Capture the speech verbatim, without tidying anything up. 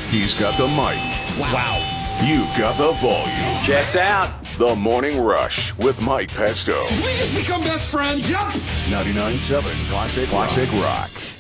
He's got the mic. Wow. You've got the volume. Checks out. The Morning Rush with Mike Pesto. Did we just become best friends? Yup. ninety-nine point seven Classic, Classic Rock.